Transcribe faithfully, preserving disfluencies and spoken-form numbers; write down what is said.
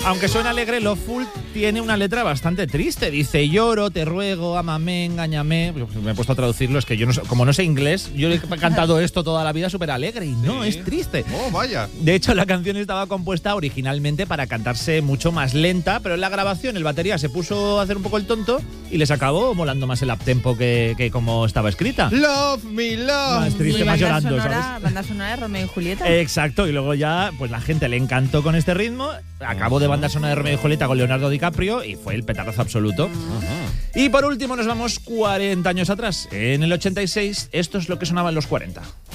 Aunque suena alegre, Loveful tiene una letra bastante triste. Dice, lloro, te ruego, ámame, engáñame. Me he puesto a traducirlo, es que yo no sé, como no sé inglés, yo he cantado esto toda la vida súper alegre y no, Sí. es triste. Oh, vaya. De hecho, la canción estaba compuesta originalmente para cantarse mucho más lenta, pero en la grabación el batería se puso a hacer un poco el tonto y les acabó molando más el uptempo que, que como estaba escrita. Love me, love Más triste, y más banda llorando, sonora, ¿sabes? banda sonora de Romeo y Julieta. Exacto, y luego ya, pues la gente le encantó con este ritmo. Acabó de banda sonora de Romeo y Julieta con Leonardo DiCaprio y fue el petardazo absoluto. Y por último nos vamos cuarenta años atrás. En el ochenta y seis, esto es lo que sonaba en los cuarenta.